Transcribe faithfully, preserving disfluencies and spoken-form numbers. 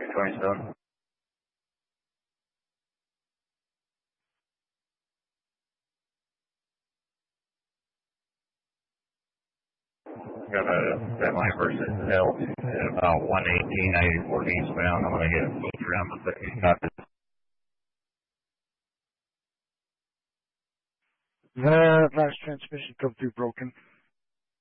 twenty-seven. Got a semi versus L at about one eighteen, ninety-four eastbound. I'm going to get moved around the second stop. The last transmission come through broken.